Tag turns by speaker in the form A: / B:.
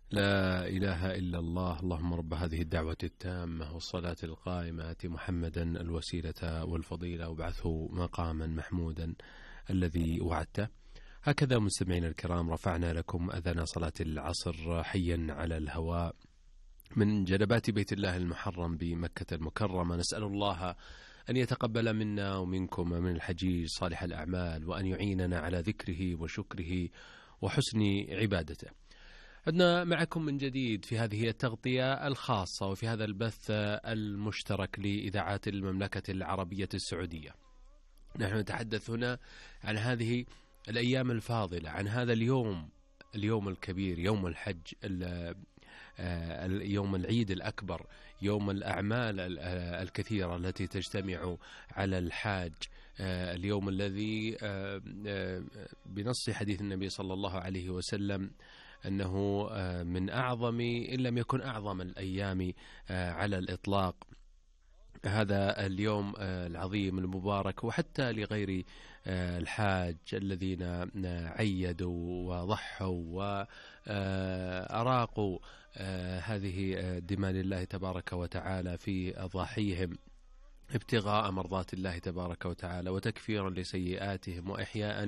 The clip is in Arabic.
A: لا إله إلا الله. اللهم رب هذه الدعوة التامة والصلاة القائمة آت محمدا الوسيلة والفضيلة وابعثه مقاما محمودا الذي وعدته. هكذا مستمعين الكرام رفعنا لكم أذان صلاة العصر حيا على الهواء من جنبات بيت الله المحرم بمكة المكرمة. نسأل الله أن يتقبل منا ومنكم من الحجيج صالح الأعمال، وأن يعيننا على ذكره وشكره وحسن عبادته. عدنا معكم من جديد في هذه التغطية الخاصة وفي هذا البث المشترك لإذاعات المملكة العربية السعودية. نحن نتحدث هنا عن هذه الأيام الفاضلة، عن هذا اليوم الكبير، يوم الحج، يوم العيد الأكبر، يوم الأعمال الكثيرة التي تجتمع على الحاج، اليوم الذي بنص حديث النبي صلى الله عليه وسلم أنه من أعظم إن لم يكن أعظم الأيام على الإطلاق. هذا اليوم العظيم المبارك، وحتى لغير الحاج الذين عيدوا وضحوا وأراقوا هذه دماء الله تبارك وتعالى في أضاحيهم ابتغاء مرضات الله تبارك وتعالى وتكفيرا لسيئاتهم وإحياء